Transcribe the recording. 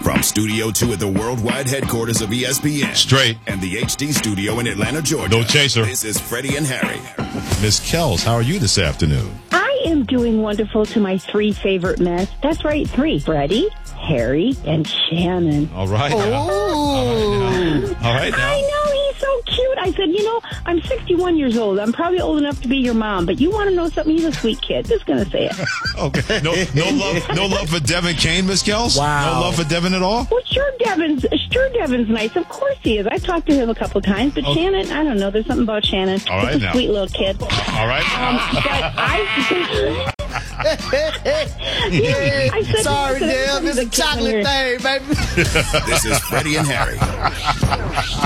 From Studio 2 at the worldwide headquarters of ESPN. Straight. And the HD studio in Atlanta, Georgia. No chaser. This is Freddie and Harry. Miss Kels, how are you this afternoon? I am doing wonderful to my three favorite men. That's right, three. Freddie, Harry, and Shannon. All right. All right now. I know, he's so cute. I said, I'm 61 years old. I'm probably old enough to be your mom, but you want to know something? He's a sweet kid. Just going to say it. Okay. No love for Devin Kane, Miss Kels? Wow. No love for Devin at all? Well, sure, Devin's nice. Of course he is. I've talked to him a couple times, but Shannon, I don't know. There's something about Shannon. All right Just a now. sweet little kid. All right. I said, Sorry, Dale. It's a chocolate thing, baby. This is Freddie and Harry.